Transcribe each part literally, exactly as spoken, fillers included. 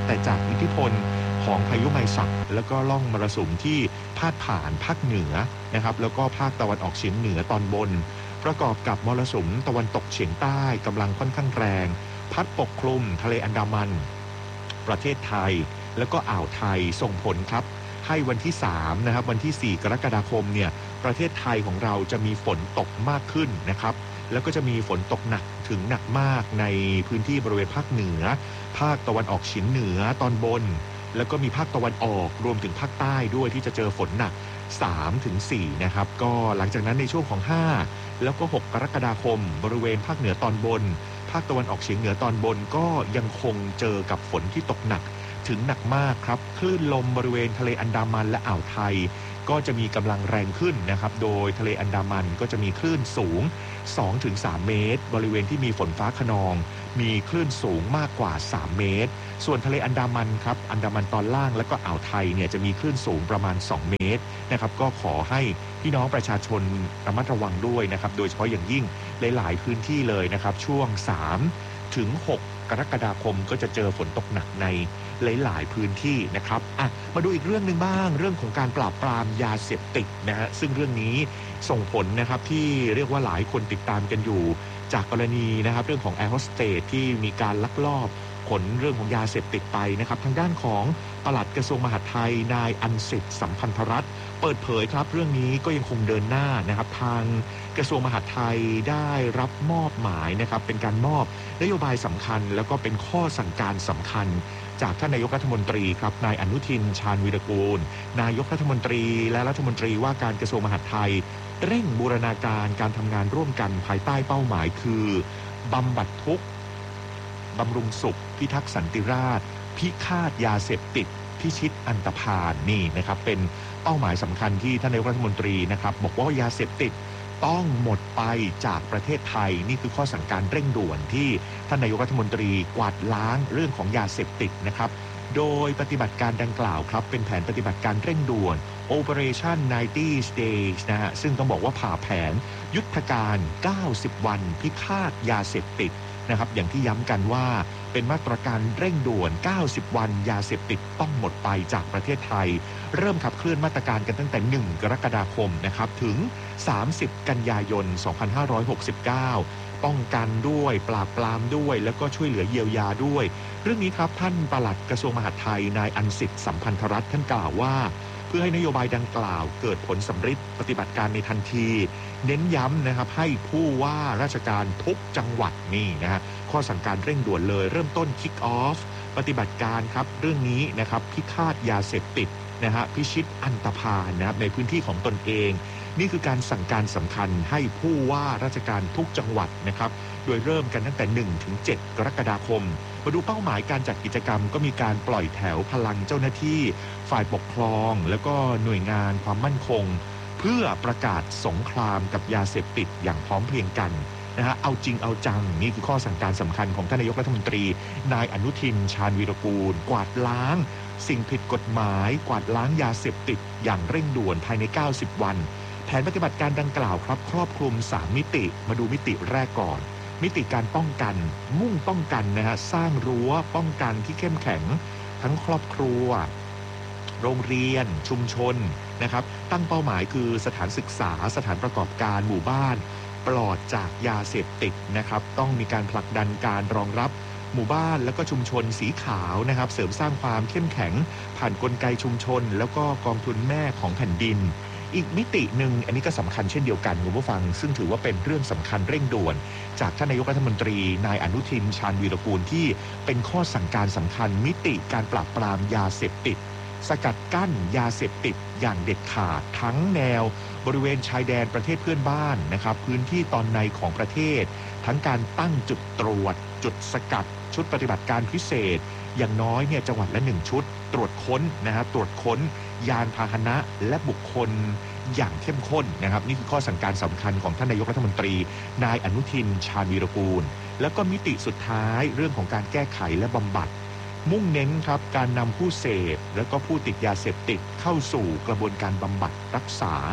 แต่จากอิทธิพลของพายุไมศักแล้วก็ล่องมรสุมที่พาดผ่านภาคเหนือนะครับแล้วก็ภาคตะวันออกเฉียงเหนือตอนบนประกอบกับมรสุมตะวันตกเฉียงใต้กำลังค่อนข้างแรงพัดปกคลุมทะเลอันดามันประเทศไทยแล้วก็อ่าวไทยส่งผลครับให้วันที่สามนะครับวันที่สี่กรกฎาคมเนี่ยประเทศไทยของเราจะมีฝนตกมากขึ้นนะครับแล้วก็จะมีฝนตกหนักถึงหนักมากในพื้นที่บริเวณภาคเหนือภาคตะวันออกเฉียงเหนือตอนบนแล้วก็มีภาคตะวันออกรวมถึงภาคใต้ด้วยที่จะเจอฝนหนัก สามถึงสี่ นะครับก็หลังจากนั้นในช่วงของห้าแล้วก็หกกรกฎาคมบริเวณภาคเหนือตอนบนภาคตะวันออกเฉียงเหนือตอนบนก็ยังคงเจอกับฝนที่ตกหนักถึงหนักมากครับคลื่นลมบริเวณทะเลอันดามันและอ่าวไทยก็จะมีกำลังแรงขึ้นนะครับโดยทะเลอันดามันก็จะมีคลื่นสูง สองถึงสาม เมตรบริเวณที่มีฝนฟ้าคะนองมีคลื่นสูงมากกว่าสามเมตรส่วนทะเลอันดามันครับอันดามันตอนล่างและก็อ่าวไทยเนี่ยจะมีคลื่นสูงประมาณสองเมตรนะครับก็ขอให้พี่น้องประชาชนระมัดระวังด้วยนะครับโดยเฉพาะอย่างยิ่งหลายๆพื้นที่เลยนะครับช่วงสามถึงหกกรกฎาคมก็จะเจอฝนตกหนักในหลายๆพื้นที่นะครับอ่ะมาดูอีกเรื่องนึงบ้างเรื่องของการปราบปรามยาเสพติดนะฮะซึ่งเรื่องนี้ส่งผลนะครับที่เรียกว่าหลายคนติดตามกันอยู่จากกรณีนะครับเรื่องของแอร์โฮสเตสที่มีการลักลอบขนเรื่องของยาเสพติดไปนะครับทางด้านของปลัดกระทรวงมหาดไทยนายอันสิทธิ์สัมพันธรัตน์เปิดเผยครับเรื่องนี้ก็ยังคงเดินหน้านะครับทางกระทรวงมหาดไทยได้รับมอบหมายนะครับเป็นการมอบนโยบายสำคัญแล้วก็เป็นข้อสั่งการสำคัญจากท่านนายกรัฐมนตรีครับนายอนุทินชาญวีรกูลนายกรัฐมนตรีและรัฐมนตรีว่าการกระทรวงมหาดไทยเร่งบูรณาการการทำงานร่วมกันภายใต้เป้าหมายคือบำบัดทุกข์บำรุงสุขพิทักษ์สันติราษฎร์พิฆาตยาเสพติดพิชิตอันตพาลนี่นะครับเป็นเป้าหมายสำคัญที่ท่านนายกรัฐมนตรีนะครับบอกว่ายาเสพติดต้องหมดไปจากประเทศไทยนี่คือข้อสั่งการเร่งด่วนที่ท่านนายกรัฐมนตรีกวาดล้างเรื่องของยาเสพติดนะครับโดยปฏิบัติการดังกล่าวครับเป็นแผนปฏิบัติการเร่งด่วน Operation ไนน์ตี้ Days นะฮะซึ่งต้องบอกว่าผ่าแผนยุทธการเก้าสิบวันพิฆาตยาเสพติดนะครับอย่างที่ย้ำกันว่าเป็นมาตรการเร่งด่วนเก้าสิบวันยาเสพติดต้องหมดไปจากประเทศไทยเริ่มขับเคลื่อนมาตรการกันตั้งแต่หนึ่งกรกฎาคมนะครับถึงสามสิบกันยายนสองพันห้าร้อยหกสิบเก้าป้องกันด้วยปราบปรามด้วยแล้วก็ช่วยเหลือเยียวยาด้วยเรื่องนี้ครับท่านปลัดกระทรวงมหาดไทยนายอันสิทธิ์สัมพันธรัตน์ท่านกล่าวว่าเพื่อให้นโยบายดังกล่าวเกิดผลสำฤทธิ์ปฏิบัติการในทันทีเน้นย้ำนะครับให้ผู้ว่าราชการทุกจังหวัดนี่นะฮะข้อสั่งการเร่งด่วนเลยเริ่มต้น kick off ปฏิบัติการครับเรื่องนี้นะครับพิฆาตยาเสพติดนะฮะพิชิตอันตพาลนะครับในพื้นที่ของตนเองนี่คือการสั่งการสำคัญให้ผู้ว่าราชการทุกจังหวัดนะครับโดยเริ่มกันตั้งแต่หนึ่งถึงเจ็ดกรกฎาคมมาดูเป้าหมายการจัดกิจกรรมก็มีการปล่อยแถวพลังเจ้าหน้าที่ฝ่ายปกครองแล้วก็หน่วยงานความมั่นคงเพื่อประกาศสงครามกับยาเสพติดอย่างพร้อมเพรียงกันนะฮะเอาจริงเอาจังนี่คือข้อสั่งการสำคัญของท่านนายกรัฐมนตรีนายอนุทินชาญวีรกูลกวาดล้างสิ่งผิดกฎหมายกวาดล้างยาเสพติดอย่างเร่งด่วนภายในเก้าสิบวันแผนปฏิบัติการดังกล่าวครับครอบคลุมสามมิติมาดูมิติแรกก่อนมิติการป้องกันมุ่งป้องกันนะฮะสร้างรั้วป้องกันที่เข้มแข็งทั้งครอบครัวโรงเรียนชุมชนนะครับตั้งเป้าหมายคือสถานศึกษาสถานประกอบการหมู่บ้านปลอดจากยาเสพติดนะครับต้องมีการผลักดันการรองรับหมู่บ้านแล้วก็ชุมชนสีขาวนะครับเสริมสร้างความเข้มแข็งผ่านกลไกชุมชนแล้วก็กองทุนแม่ของแผ่นดินอีกมิติหนึ่งอันนี้ก็สำคัญเช่นเดียวกันคุณผู้ฟังซึ่งถือว่าเป็นเรื่องสำคัญเร่งด่วนจากท่านนายกรัฐมนตรีนายอนุทินชาญวีรกูลที่เป็นข้อสั่งการสำคัญมิติการปราบปรามยาเสพติดสกัดกั้นยาเสพติดอย่างเด็ดขาดทั้งแนวบริเวณชายแดนประเทศเพื่อนบ้านนะครับพื้นที่ตอนในของประเทศทั้งการตั้งจุดตรวจจุดสกัดชุดปฏิบัติการพิเศษอย่างน้อยเนี่ยจังหวัดละหนึ่งชุดตรวจค้นนะฮะตรวจค้นยานพาหนะและบุคคลอย่างเข้มข้นนะครับนี่คือข้อสั่งการสำคัญของท่านนายกรัฐมนตรีนายอนุทินชาญวีรกูลแล้วก็มิติสุดท้ายเรื่องของการแก้ไขและบำบัดมุ่งเน้นครับการนำผู้เสพและก็ผู้ติดยาเสพติดเข้าสู่กระบวนการบำบัดรักษา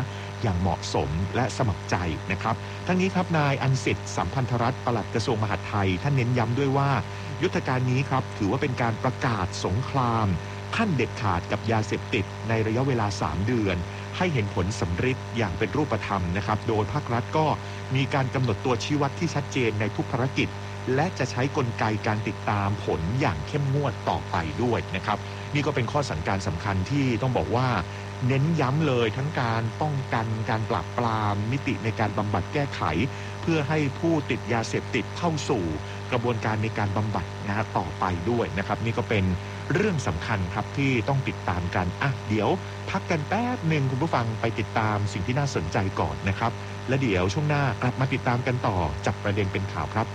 อย่างเหมาะสมและสมัครใจนะครับทั้งนี้ครับนายอันสิทธิ์สัมพันธรัตน์ปลัดกระทรวงมหาดไทยท่านเน้นย้ำด้วยว่ายุทธการนี้ครับถือว่าเป็นการประกาศสงครามขั้นเด็ดขาดกับยาเสพติดในระยะเวลาสามเดือนให้เห็นผลสำฤทธิ์อย่างเป็นรูปธรรมนะครับโดยภาครัฐก็มีการกำหนดตัวชี้วัดที่ชัดเจนในทุกภารกิจและจะใช้กลไกการติดตามผลอย่างเข้มงวดต่อไปด้วยนะครับนี่ก็เป็นข้อสั่งการสำคัญที่ต้องบอกว่าเน้นย้ำเลยทั้งการป้องกันการปราบปรามมิติในการบำบัดแก้ไขเพื่อให้ผู้ติดยาเสพติดเข้าสู่กระบวนการในการบำบัดนะฮะต่อไปด้วยนะครับนี่ก็เป็นเรื่องสำคัญครับที่ต้องติดตามกันอ่ะเดี๋ยวพักกันแป๊บหนึ่งคุณผู้ฟังไปติดตามสิ่งที่น่าสนใจก่อนนะครับและเดี๋ยวช่วงหน้ากลับมาติดตามกันต่อจับประเด็นเป็นข่าวครับ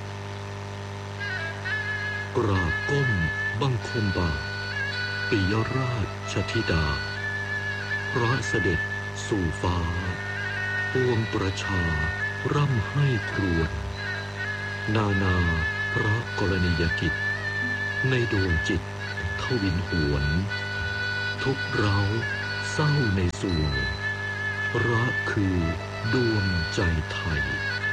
กราบก้มบังคมบาทปิยราชธิดาพระเสด็จสู่ฟ้าปวงประชาร่ำให้ครวญนานาพระกรณียกิจในดวงจิตทวินหวนทุกเราเศร้าในสวงรักคือดวงใจไทย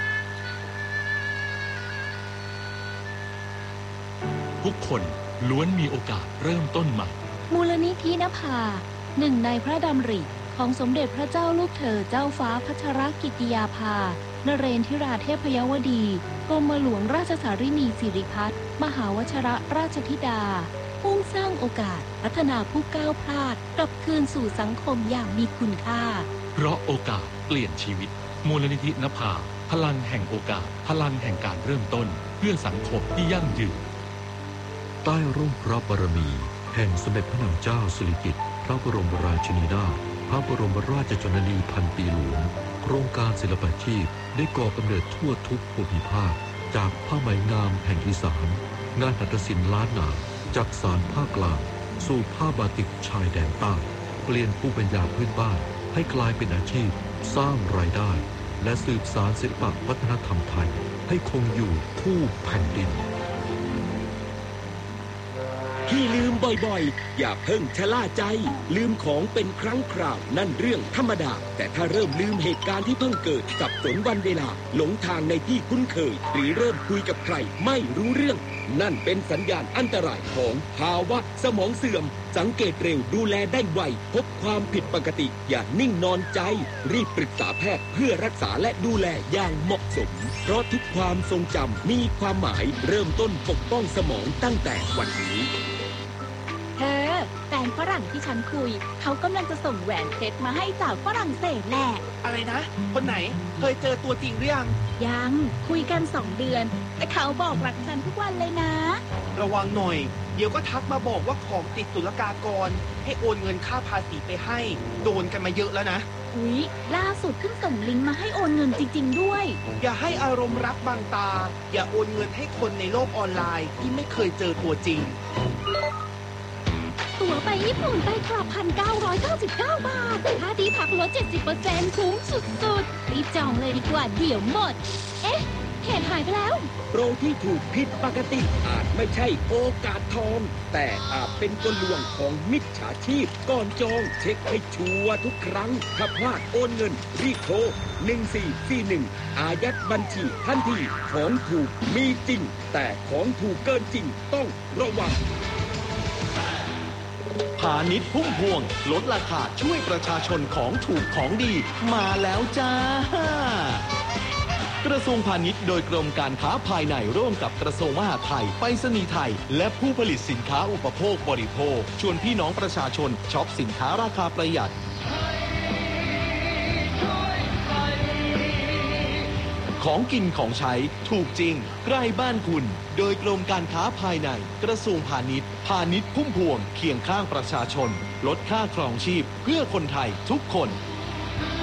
ทุกคนล้วนมีโอกาสเริ่มต้นใหม่มูลนิธินภาหนึ่งในพระดำริของสมเด็จพระเจ้าลูกเธอเจ้าฟ้าพัชรกิติยาภานเรนทิราเทพยวดีกรมหลวงราชสารินีสิริพัฒน์มหาวชรราชธิดามุ่งสร้างโอกาสพัฒนาผู้ก้าวพลาดกลับคืนสู่สังคมอย่างมีคุณค่าเพราะโอกาสเปลี่ยนชีวิตมูลนิธินภาพลังแห่งโอกาสพลังแห่งการเริ่มต้นเพื่อสังคมที่ยั่งยืนใต้ร่มพระบารมีแห่งสมเด็จพระนางเจ้าสิริกิติ์พระบรมราชินีนาถพระบรมราชชนนีพันปีหลวงโครงการศิลปาชีพได้ก่อกำเนิดทั่วทุกภูมิภาคจากผ้าไหมงามแห่งอีสานงานหัตถศิลป์ล้านนาจากสานภาคกลางสู่ผ้าบาติกชายแดนใต้เปลี่ยนภูมิปัญญาพื้นบ้านให้กลายเป็นอาชีพสร้างรายได้และสืบสานศิลปวัฒนธรรมไทยให้คงอยู่คู่แผ่นดินที่ลืมบ่อยๆอย่าเพิ่งชะล่าใจลืมของเป็นครั้งคราวนั่นเรื่องธรรมดาแต่ถ้าเริ่มลืมเหตุการณ์ที่เพิ่งเกิดสับสนวันเวลาหลงทางในที่คุ้นเคยหรือเริ่มคุยกับใครไม่รู้เรื่องนั่นเป็นสัญญาณอันตรายของภาวะสมองเสื่อมสังเกตเร็วดูแลได้ไวพบความผิดปกติอย่านิ่งนอนใจรีบปรึกษาแพทย์เพื่อรักษาและดูแลอย่างเหมาะสมเพราะทุกความทรงจำมีความหมายเริ่มต้นปกป้องสมองตั้งแต่วันนี้เธอแฟนฝรั่งที่ฉันคุยเขากำลังจะส่งแหวนเพชรมาให้จากฝรั่งเศสแหละอะไรนะคนไหนเคยเจอตัวจริงหรือยังยังคุยกันสองเดือนแต่เขาบอกรักฉันทุกวันเลยนะระวังหน่อยเดี๋ยวก็ทักมาบอกว่าของติดศุลกากรให้โอนเงินค่าภาษีไปให้โดนกันมาเยอะแล้วนะอุ๊ยล่าสุดขึ้นส่งลิงก์มาให้โอนเงินจริงๆด้วยอย่าให้อารมณ์รักบังตาอย่าโอนเงินให้คนในโลกออนไลน์ที่ไม่เคยเจอตัวจริงตั๋วไปญี่ปุ่นไปกลับ หนึ่งพันเก้าร้อยเก้าสิบเก้า บาทค่าที่พักลด เจ็ดสิบเปอร์เซ็นต์ คุ้มสุดๆรีบจองเลยดีกว่าเดี๋ยวหมดเอ๊ะเหตุหายไปแล้วโปรที่ถูกผิดปกติอาจไม่ใช่โอกาสทองแต่อาจเป็นกลลวงของมิจฉาชีพก่อนจองเช็คให้ชัวร์ทุกครั้งถ้าพลาดโอนเงินรีบโทรหนึ่งสี่สี่หนึ่งอายัดบัญชีทันทีของถูกมีจริงแต่ของถูกเกินจริงต้องระวังพาณิชย์พุ่มพวงลดราคาช่วยประชาชนของถูกของดีมาแล้วจ้ากระทรวงพาณิชย์โดยกรมการค้าภายในร่วมกับกระทรวงมหาดไทยไปรษณีย์ไทยและผู้ผลิตสินค้าอุปโภคบริโภคชวนพี่น้องประชาชนช็อปสินค้าราคาประหยัดของกินของใช้ถูกจริงใกล้บ้านคุณโดยกรมการค้าภายในกระทรวงพาณิชย์พาณิชย์พุ่มพวงเคียงข้างประชาชนลดค่าครองชีพเพื่อคนไทยทุกคน